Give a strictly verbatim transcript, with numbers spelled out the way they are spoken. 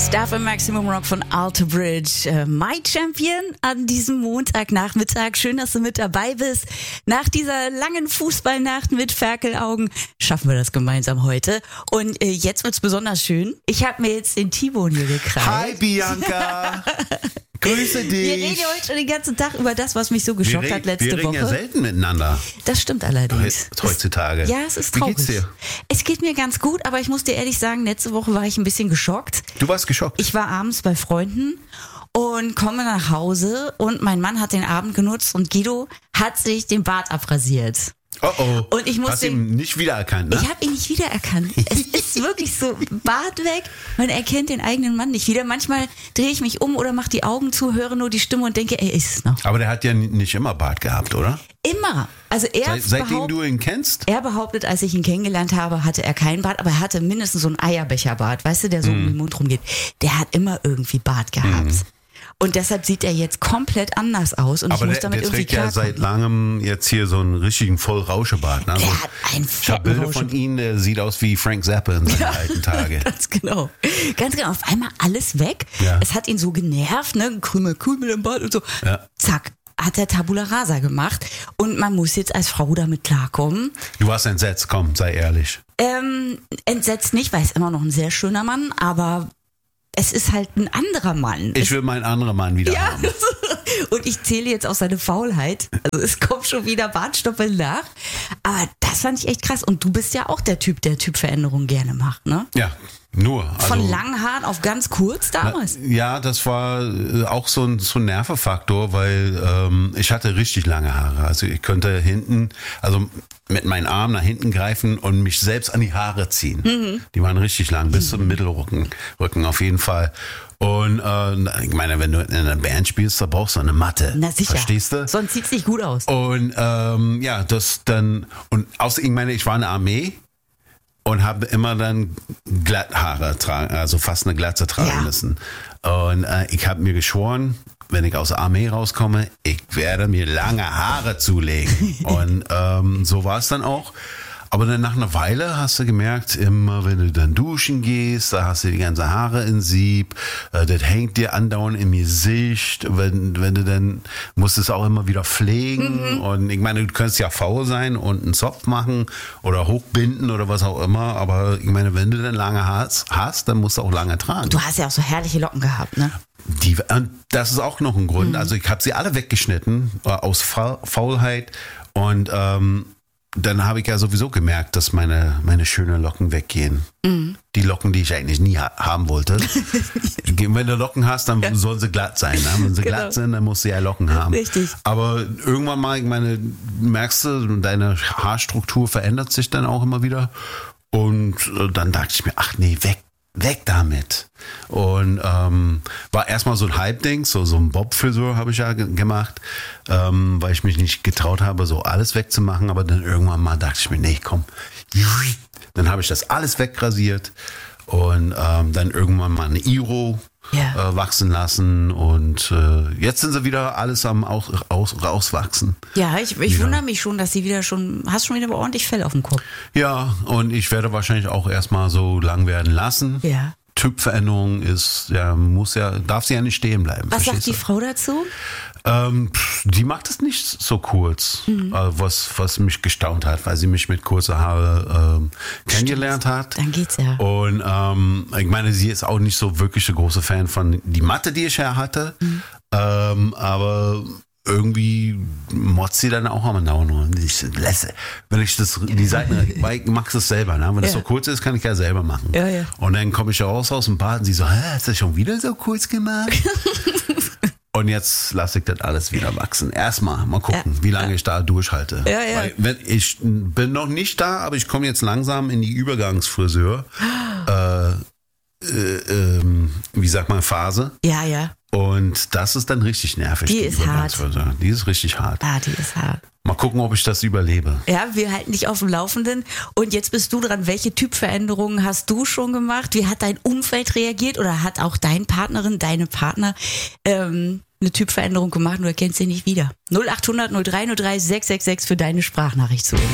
Staffel Maximum Rock von Alter Bridge. Äh, My Champion an diesem Montagnachmittag. Schön, dass du mit dabei bist. Nach dieser langen Fußballnacht mit Ferkelaugen schaffen wir das gemeinsam heute. Und äh, jetzt wird's besonders schön. Ich habe mir jetzt den T-Bone hier gekreist. Hi Bianca. Grüße dich. Wir reden ja heute schon den ganzen Tag über das, was mich so geschockt wir hat letzte wir reden Woche. Ja selten miteinander. Das stimmt allerdings. Heutzutage. Das, ja, es ist traurig. Wie geht's dir? Es geht mir ganz gut, aber ich muss dir ehrlich sagen, letzte Woche war ich ein bisschen geschockt. Du warst geschockt? Ich war abends bei Freunden und komme nach Hause und mein Mann hat den Abend genutzt und Guido hat sich den Bart abrasiert. Oh oh. Und ich musste Hast ihn nicht wiedererkannt, ne? Ich habe ihn nicht wiedererkannt. Es ist wirklich so, Bart weg, man erkennt den eigenen Mann nicht wieder. Manchmal drehe ich mich um oder mache die Augen zu, höre nur die Stimme und denke, ey, ist es noch. Aber der hat ja nicht immer Bart gehabt, oder? Immer. Also er Seit, seitdem du ihn kennst? Er behauptet, als ich ihn kennengelernt habe, hatte er keinen Bart, aber er hatte mindestens so einen Eierbecherbart, weißt du, der so mm. um den Mund rumgeht. Der hat immer irgendwie Bart gehabt. Mm. Und deshalb sieht er jetzt komplett anders aus. Und aber ich muss der, damit der irgendwie trägt ja seit langem jetzt hier so einen richtigen Vollrauschebart. Ne? Der so, hat einen ich habe Bilder von ihm, der sieht aus wie Frank Zappa in seinen ja, alten Tage. Ganz genau. Ganz genau. Auf einmal alles weg. Ja. Es hat ihn so genervt, ne? Krümel, Krümel im Bart und so. Ja. Zack. Hat er Tabula Rasa gemacht. Und man muss jetzt als Frau damit klarkommen. Du warst entsetzt, komm, sei ehrlich. Ähm, entsetzt nicht, weil er ist immer noch ein sehr schöner Mann, aber es ist halt ein anderer Mann. Ich will meinen anderen Mann wieder ja. haben. Und ich zähle jetzt auch seine Faulheit. Also es kommt schon wieder Bartstoppel nach. Aber das fand ich echt krass. Und du bist ja auch der Typ, der Typveränderungen gerne macht, ne? Ja, nur. Also, von langen Haaren auf ganz kurz damals? Na, ja, das war auch so ein, so ein Nervefaktor, weil ähm, ich hatte richtig lange Haare. Also ich könnte hinten, also mit meinen Armen nach hinten greifen und mich selbst an die Haare ziehen. Mhm. Die waren richtig lang, bis zum Mittelrücken, Rücken auf jeden Fall. Und äh, ich meine, wenn du in einer Band spielst, da brauchst du eine Matte. Na sicher. Verstehst du? Sonst sieht's nicht gut aus. Und ähm, ja, das dann, und außer, ich meine, ich war in der Armee und habe immer dann Glatthaare tragen, also fast eine Glatze tragen ja. müssen. Und äh, ich habe mir geschworen, wenn ich aus der Armee rauskomme, ich werde mir lange Haare zulegen. Und ähm, so war es dann auch. Aber dann nach einer Weile hast du gemerkt, immer wenn du dann duschen gehst, da hast du die ganze Haare in Sieb, äh, das hängt dir andauernd im Gesicht, wenn, wenn du dann musst es auch immer wieder pflegen. Mhm. Und ich meine, du könntest ja faul sein und einen Zopf machen oder hochbinden oder was auch immer, aber ich meine, wenn du dann lange hast, hast dann musst du auch lange tragen. Du hast ja auch so herrliche Locken gehabt, ne? Die, das ist auch noch ein Grund. Mhm. Also ich habe sie alle weggeschnitten äh, aus Fa- Faulheit und ähm, dann habe ich ja sowieso gemerkt, dass meine, meine schönen Locken weggehen. Mhm. Die Locken, die ich eigentlich nie ha- haben wollte. Wenn du Locken hast, dann ja. sollen sie glatt sein. Ne? Wenn sie genau. glatt sind, dann musst du ja Locken haben. Richtig. Aber irgendwann mal, ich meine, merkst du, deine Haarstruktur verändert sich dann auch immer wieder. Und dann dachte ich mir, ach nee, weg. Weg damit. Und ähm, war erstmal so ein Hype-Ding, so, so ein Bob-Frisur habe ich ja ge- gemacht, ähm, weil ich mich nicht getraut habe, so alles wegzumachen. Aber dann irgendwann mal dachte ich mir, nee, komm. Dann habe ich das alles wegrasiert und ähm, dann irgendwann mal eine Iro ja. äh, wachsen lassen. Und äh, jetzt sind sie wieder alles am aus, aus, rauswachsen. Ja, ich, ich wundere mich schon, dass sie wieder schon, hast schon wieder ordentlich Fell auf dem Kopf. Ja, und ich werde wahrscheinlich auch erstmal so lang werden lassen. Ja. Typveränderung ist, ja, muss ja, darf sie ja nicht stehen bleiben. Was sagt die du? Frau dazu? Ähm, die macht es nicht so kurz, mhm. äh, was, was mich gestaunt hat, weil sie mich mit kurzer Haare ähm, kennengelernt hat. Dann geht's ja. Und ähm, ich meine, sie ist auch nicht so wirklich der große Fan von die Matte, die ich ja hatte. Mhm. Ähm, aber irgendwie motzt sie dann auch am Dauern. Ich lässe, wenn ich das, die Seiten, weil ich mach's das selber, ne? Wenn das ja. so kurz ist, kann ich ja selber machen. Ja, ja. Und dann komme ich raus aus dem Bad und sie so, hä, hast du das schon wieder so kurz gemacht? Und jetzt lasse ich das alles wieder wachsen. Erstmal mal gucken, ja. wie lange ich da durchhalte. Ja, ja. Weil, wenn, ich bin noch nicht da, aber ich komme jetzt langsam in die Übergangsfriseur. äh, äh, ähm, wie sagt man, Phase. Ja, ja. Und das ist dann richtig nervig. Die ist hart. Die ist richtig hart. Ah, die ist hart. Mal gucken, ob ich das überlebe. Ja, wir halten dich auf dem Laufenden. Und jetzt bist du dran. Welche Typveränderungen hast du schon gemacht? Wie hat dein Umfeld reagiert? Oder hat auch deine Partnerin, deine Partner ähm, eine Typveränderung gemacht und du erkennst sie nicht wieder? null acht hundert null drei null drei sechs sechs sechs für deine Sprachnachricht zu uns.